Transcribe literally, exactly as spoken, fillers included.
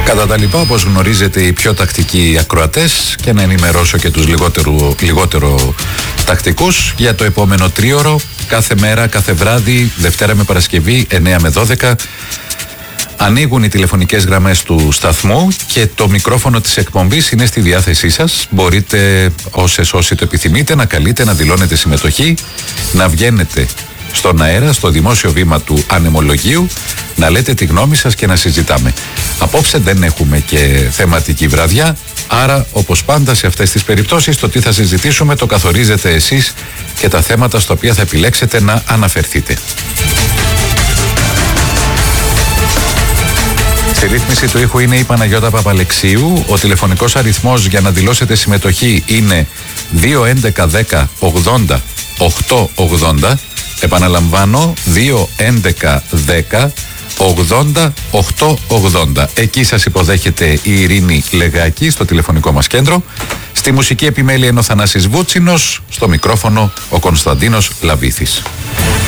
Κατά τα λοιπά, όπως γνωρίζετε, οι πιο τακτικοί ακροατές, και να ενημερώσω και τους λιγότερο, λιγότερο τακτικούς για το επόμενο τρίωρο, κάθε μέρα, κάθε βράδυ, Δευτέρα με Παρασκευή, εννέα με δώδεκα, ανοίγουν οι τηλεφωνικές γραμμές του σταθμού και το μικρόφωνο της εκπομπής είναι στη διάθεσή σας. Μπορείτε, όσες όσοι το επιθυμείτε, να καλείτε, να δηλώνετε συμμετοχή, να βγαίνετε στον αέρα, στο δημόσιο βήμα του Ανεμολογίου, να λέτε τη γνώμη σας και να συζητάμε. Απόψε δεν έχουμε και θεματική βραδιά, άρα όπως πάντα σε αυτές τις περιπτώσεις το τι θα συζητήσουμε το καθορίζετε εσείς και τα θέματα στα οποία θα επιλέξετε να αναφερθείτε. Στη ρύθμιση του ήχου είναι η Παναγιώτα Παπαλεξίου. Ο τηλεφωνικός αριθμός για να δηλώσετε συμμετοχή είναι δύο έντεκα δέκα ογδόντα οκτακόσια ογδόντα. Επαναλαμβάνω, δύο έντεκα δέκα ογδόντα οκτακόσια ογδόντα. Εκεί σας υποδέχεται η Ειρήνη Λεγάκη στο τηλεφωνικό μας κέντρο. Στη μουσική επιμέλεια είναι ο Θανάσης Βούτσινος, στο μικρόφωνο ο Κωνσταντίνος Λαβίθης.